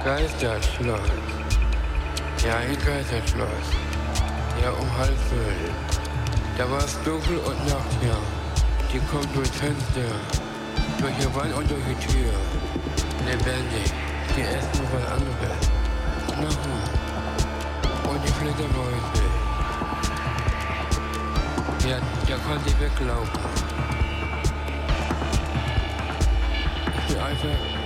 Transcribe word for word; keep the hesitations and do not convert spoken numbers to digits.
Geisterschloss. Ja, ein Geisterschloss. Ja, um halb zwölf. Da war es dunkel und Nacht, ja. Die kommt durchs Fenster, durch die Wand und durch die Tür. Lebendig. Die essen nur was anderes. Knochen. Und die Flittermäuse. Ja, da konnte ich weglaufen. Ich bin einfach